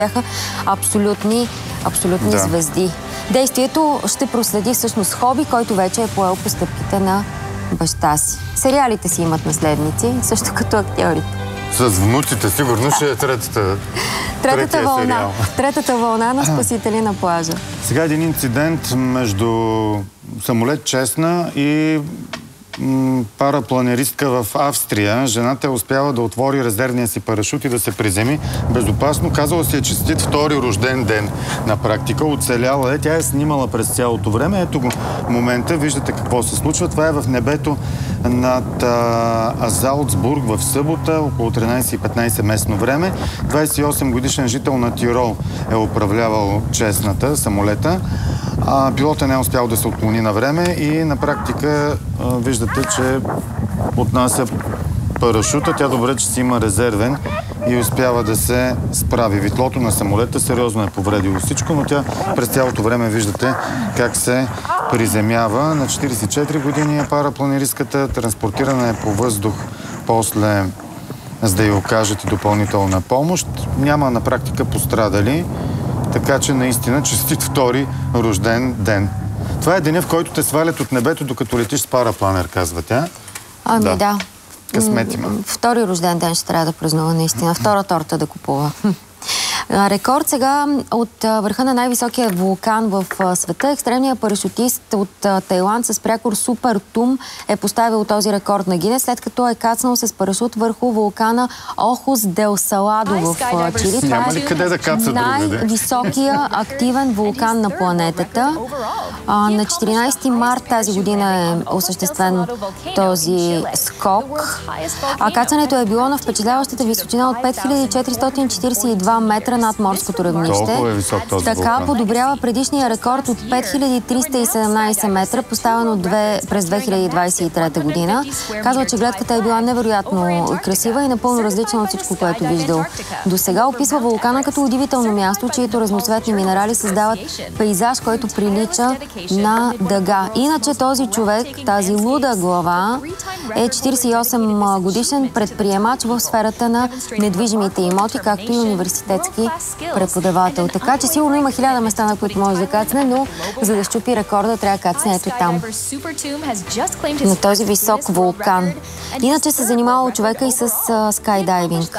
бяха абсолютни звезди. Действието ще проследи всъщност Хоби, който вече е поел по стъпките на баща си. Сериалите си имат наследници, също като актьорите. С внуците сигурно ще е третата вълна на спасители на плажа. Сега един инцидент между самолет Чесна и парапланеристка в Австрия. Жената е успяла да отвори резервния си парашут и да се приземи безопасно. Казала си е честит втори рожден ден на практика. Оцеляла е. Тя е снимала през цялото време. Ето го момента. Виждате какво се случва. Това е в небето над Залцбург в събота, около 13:15 местно време. 28 годишен жител на Тирол е управлявал Чесната, самолета. Пилотът не е успял да се отклони на време и на практика виждате, че отнася парашута. Тя добре, че си има резервен и успява да се справи. Витлото на самолета сериозно е повредило всичко, но тя през цялото време виждате как се приземява. На 44 години е парапланеристката, транспортирана е по въздух после, за да й окажете допълнителна помощ. Няма на практика пострадали. Така че наистина честит втори рожден ден. Това е деня, в който те свалят от небето, докато летиш с парапланер, казва тя. Да. Късмет има. Втори рожден ден ще трябва да празнува наистина. Втора торта да купува. Рекорд сега от върха на най-високия вулкан в света. Екстремният парашутист от Тайланд с прякор Супер Тум е поставил този рекорд на Гинес, след като е кацнал с парашут върху вулкана Охус дел Саладо в Чили. Няма ли къде да каца най-високия активен вулкан на планетата. На 14 март тази година е осъществен този скок. Кацането е било на впечатляващата височина от 5442 метра над морското равнище. Така подобрява предишния рекорд от 5317 метра, поставен през 2023 година. Казва, че гледката е била невероятно красива и напълно различна от всичко, което виждал до сега. Описва вулкана като удивително място, чието разноцветни минерали създават пейзаж, който прилича на дъга. Иначе този човек, тази луда глава, е 48 годишен предприемач в сферата на недвижимите имоти, както и университетски преподавател. Така че сигурно има 1000 места, на които може да кацне, но за да щупи рекорда, трябва да кацне ето там. На този висок вулкан. Иначе се занимава човека и с скайдайвинг.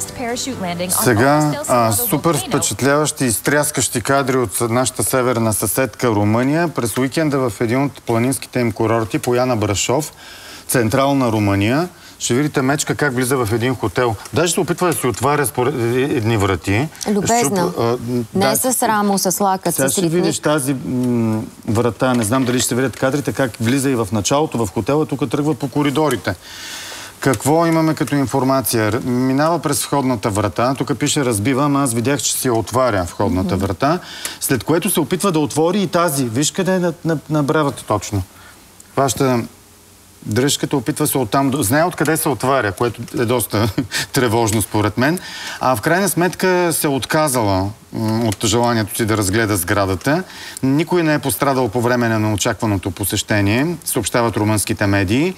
Сега супер впечатляващи и стряскащи кадри от нашата северна съседка Румъния. През уикенда в един от планинските им курорти, Пояна Брашов, централна Румъния, ще видите мечка как влиза в един хотел. Даже се опитва да си отваря според едни врати. Любезна. Не с рамо, с лакът, с ритник. Сега ще видиш тази врата. Не знам дали ще се видят кадрите, как влиза и в началото в хотела, тук тръгва по коридорите. Какво имаме като информация? Минава през входната врата. Тук пише разбива, ама аз видях, че си я отваря входната врата. След което се опитва да отвори и тази. Виж къде е на бравата точно. Хваща дръжката, опитва се оттам. Знае откъде се отваря, което е доста тревожно според мен. В крайна сметка се отказала от желанието си да разгледа сградата. Никой не е пострадал по време на неочакваното посещение, съобщават румънските медии.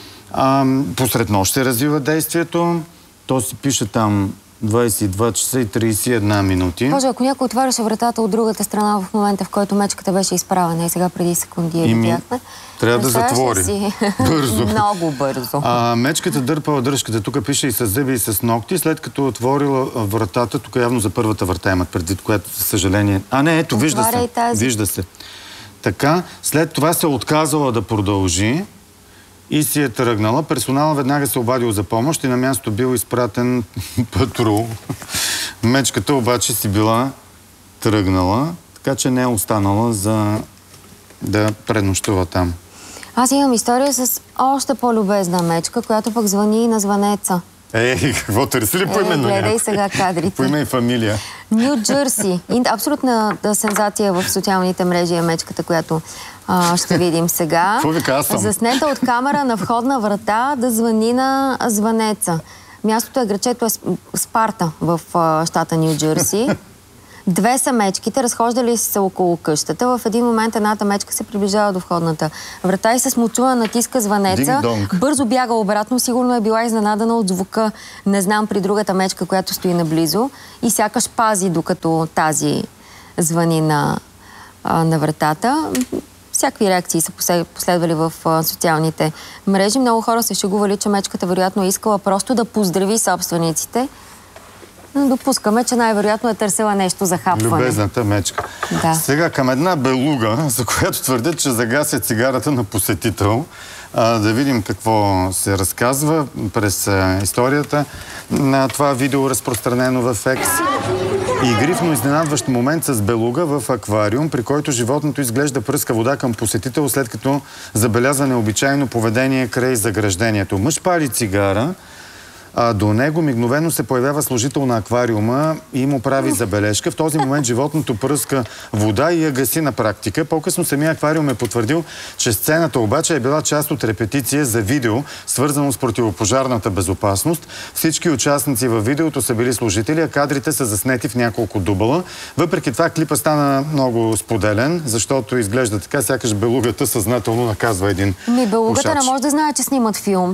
Посред нощ се развива действието. То си пише там 22 часа и 31 минути. Боже, ако някой отваряше вратата от другата страна в момента, в който мечката беше изправена и сега преди секунди я видяхме, трябва да затвори. Бързо. Много бързо. Мечката дърпала дръжката. Тук пише и с зъби, и с ногти. След като отворила вратата, тук явно за първата врата имат предвид, която, със съжаление... не, ето, вижда се. Вижда се. Така, след това се отказала да продължи и си е тръгнала. Персонал веднага се обадил за помощ и на място бил изпратен патрул. Мечката обаче си била тръгнала, така че не е останала за да пренощува там. Аз имам история с още по-любезна мечка, която пък звъни и на звънеца. Какво търси ли по именно? Гледай сега кадрите. По име и фамилия. Ню Джерси. Абсолютна сензация в социалните мрежи е мечката, която ще видим сега. Какво вика, аз съм? Заснета от камера на входна врата да звъни на звънеца. Мястото е грачето Спарта в щата Ню Джерси. Две са мечките, разхождали се около къщата. В един момент едната мечка се приближава до входната врата и с мочуна натиска звънеца. Бързо бяга обратно, сигурно е била изненадана от звука, не знам, при другата мечка, която стои наблизо. И сякаш пази, докато тази звъни на вратата. Всякакви реакции са последвали в социалните мрежи. Много хора се шегували, че мечката вероятно е искала просто да поздрави собствениците. Допускаме, че най-вероятно е търсила нещо за хапване. Любезната мечка. Да. Сега към една белуга, за която твърдят, че загася цигарата на посетител. Да видим какво се разказва през историята на това видео, разпространено в X. Игривно изненадващ момент с белуга в аквариум, при който животното изглежда пръска вода към посетител, след като забелязва необичайно поведение край заграждението. Мъж пали цигара, до него мигновено се появява служител на аквариума и му прави забележка. В този момент животното пръска вода и я гаси на практика. По-късно самия аквариум е потвърдил, че сцената обаче е била част от репетиция за видео, свързано с противопожарната безопасност. Всички участници във видеото са били служители, а кадрите са заснети в няколко дубъла. Въпреки това клипа стана много споделен, защото изглежда така, сякаш белугата съзнателно наказва един белугата пушач. не може да знае, че снимат филм.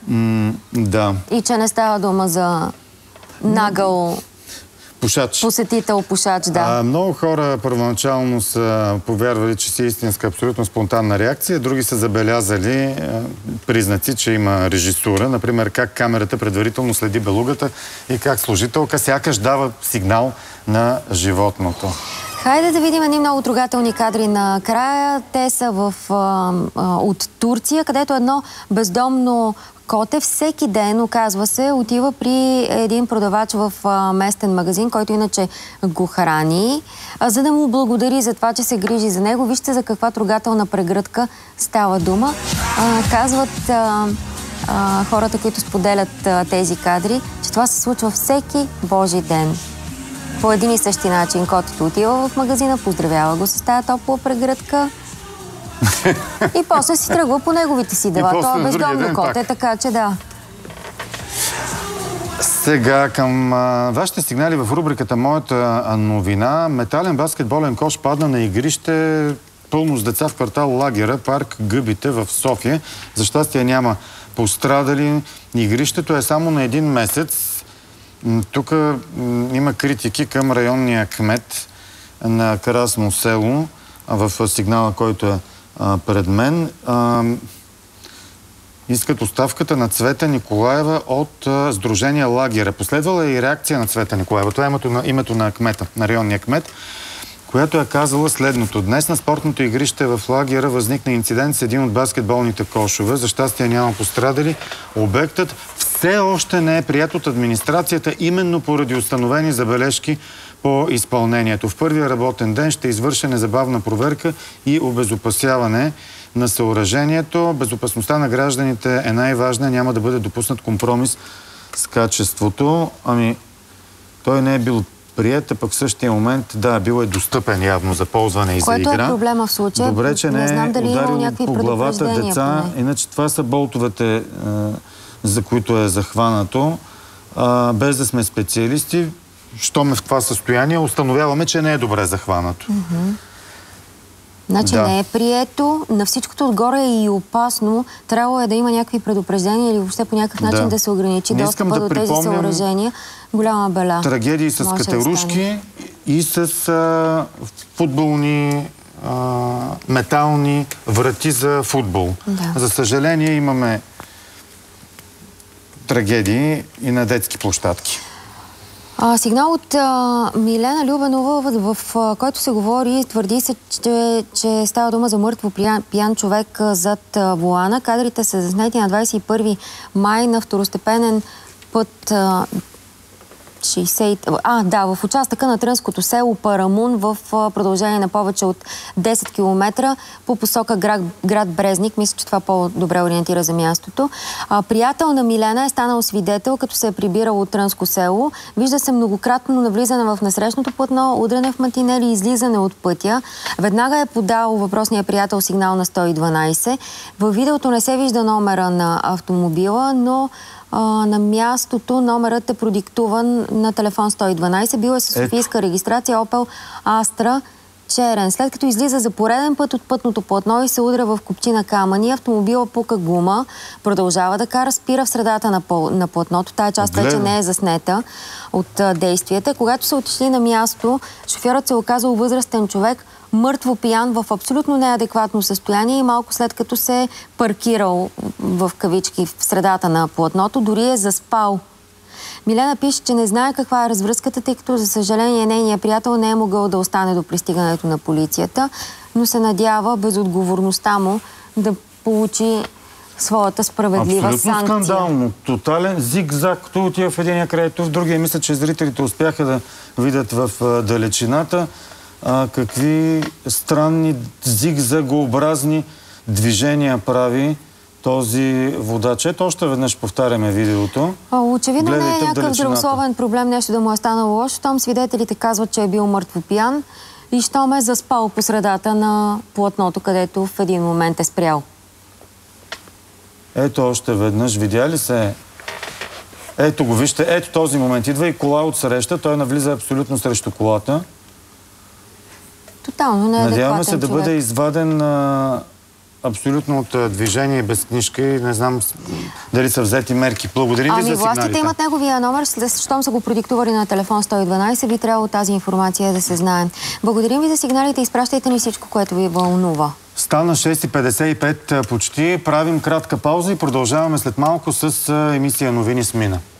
Да. И че не става дума за нагъл пушач. Посетител, пушач, да. Много хора първоначално са повярвали, че си истинска, абсолютно спонтанна реакция. Други са забелязали признаци, че има режисура. Например, как камерата предварително следи белугата и как служителка сякаш дава сигнал на животното. Хайде да видим едни много трогателни кадри накрая. Те са от Турция, където едно бездомно коте всеки ден, оказва се, отива при един продавач в местен магазин, който иначе го храни, за да му благодари за това, че се грижи за него. Вижте за каква трогателна прегръдка става дума. Казват хората, които споделят тези кадри, че това се случва всеки Божи ден. По един и същи начин котето отива в магазина, поздравява го с тая топла прегръдка и после си тръгва по неговите си дела. Това е бездомно коте, така че да. Сега към вашите сигнали в рубриката Моята новина. Метален баскетболен кош падна на игрище пълно с деца в квартал Лагера, парк Гъбите в София. За щастие няма пострадали. Игрището е само на един месец. Тук има критики към районния кмет на Красно село в сигнала, който е пред мен. Искат оставката на Цвета Николаева от Сдружение Лагера. Последвала е и реакция на Цвета Николаева. Това е името на кмета, на районния кмет, която е казала следното. Днес на спортното игрище в Лагера възникна инцидент с един от баскетболните кошове. За щастие няма пострадали. Обектът все още не е прият от администрацията, именно поради установени забележки по изпълнението. В първия работен ден ще извърши незабавна проверка и обезопасяване на съоръжението. Безопасността на гражданите е най-важна. Няма да бъде допуснат компромис с качеството. Той не е бил прият, а пък в същия момент, да, бил е достъпен явно за ползване и за игра. Което е проблема в случая? Добре, че не знам дали ударил някакви по главата деца. Иначе това са болтовете, за които е захванато. Без да сме специалисти, щом е в това състояние, установяваме, че не е добре захванато. Значи не е прието, на всичкото отгоре е и опасно. Трябвало е да има някакви предупреждения или въобще по някакъв начин да се ограничи достъпа до тези съоръжения. Голяма беля. Трагедии с катерушки и с футболни, метални врати за футбол. Да. За съжаление имаме трагедии и на детски площадки. Сигнал от Милена Любенова, в който се говори, твърди се, че става дума за мъртво пиян човек зад волана. Кадрите са заснети на 21 май на второстепенен път 60... в участъка на Трънското село Парамун в продължение на повече от 10 км по посока град Брезник. Мисля, че това по-добре ориентира за мястото. Приятел на Милена е станал свидетел, като се е прибирал от Трънско село. Вижда се многократно навлизане в насрещното платно, удряне в мантинели и излизане от пътя. Веднага е подал въпросния приятел сигнал на 112. Във видеото не се вижда номера на автомобила, но На мястото номерът е продиктуван на телефон 112. Бил е с софийска регистрация Opel Astra черен. След като излиза за пореден път от пътното платно и се удря в купчина камъни, автомобила пука гума, продължава да кара, спира в средата на платното. Тая част вече не е заснета от действията. Когато са отишли на място, шофьорът се оказал възрастен човек, мъртво пиян, в абсолютно неадекватно състояние и малко след като се е паркирал в кавички в средата на платното, дори е заспал. Милена пише, че не знае каква е развръзката, тъй като, за съжаление, нейният приятел не е могъл да остане до пристигането на полицията, но се надява безотговорността му да получи своята справедлива санкция. Абсолютно скандално. Тотален зигзаг. Той отива в единия край, в другия. Мисля, че зрителите успяха да видят в далечината какви странни зигзагообразни движения прави този водач. Ето, още веднъж повтаряме видеото. Очевидно не е някакъв здравословен проблем, нещо да му е станало лошо. Щом свидетелите казват, че е бил мъртво пиян и щом е заспал по средата на платното, където в един момент е спрял. Ето още веднъж. Видя ли се? Ето го, вижте. Ето този момент. Идва и кола от среща. Той навлиза абсолютно срещу колата. Тотално неадекватен човек. Надяваме се да бъде изваден абсолютно от движение и без книжка и не знам дали са взети мерки. Благодарим ви за сигналите. Властите имат неговия номер, щом са го продиктували на телефон 112, би трябвало тази информация да се знае. Благодарим ви за сигналите, изпращайте ни всичко, което ви вълнува. Стана 6:55 почти, правим кратка пауза и продължаваме след малко с емисия Новини с Мина.